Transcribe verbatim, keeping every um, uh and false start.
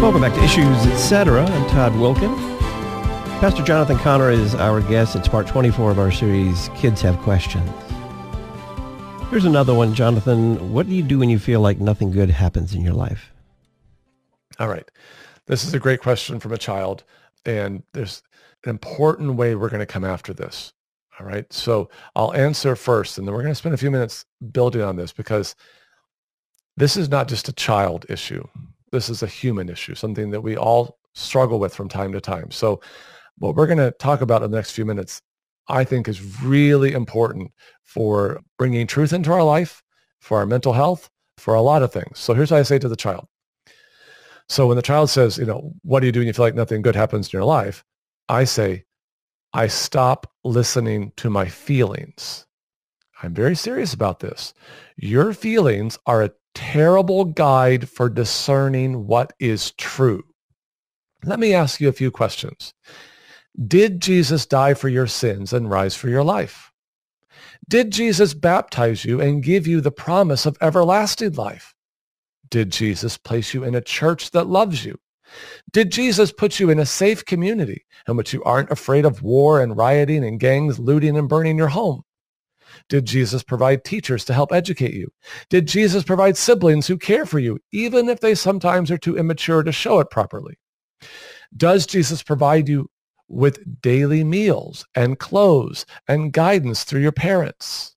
Welcome back to Issues, et cetera. I'm Todd Wilkin. Pastor Jonathan Conner is our guest. It's part twenty-four of our series, Kids Have Questions. Here's another one, Jonathan. What do you do when you feel like nothing good happens in your life? All right. This is a great question from a child, and there's an important way we're going to come after this. All right. So I'll answer first, and then we're going to spend a few minutes building on this, because this is not just a child issue. This is a human issue, something that we all struggle with from time to time. So what we're going to talk about in the next few minutes, I think, is really important for bringing truth into our life, for our mental health, for a lot of things. So here's what I say to the child. So when the child says, you know, what do you do when you feel like nothing good happens in your life? I say, I stop listening to my feelings. I'm very serious about this. Your feelings are a terrible guide for discerning what is true. Let me ask you a few questions. Did Jesus die for your sins and rise for your life? Did Jesus baptize you and give you the promise of everlasting life? Did Jesus place you in a church that loves you? Did Jesus put you in a safe community in which you aren't afraid of war and rioting and gangs looting and burning your home? Did Jesus provide teachers to help educate you? Did Jesus provide siblings who care for you, even if they sometimes are too immature to show it properly? Does Jesus provide you with daily meals and clothes and guidance through your parents?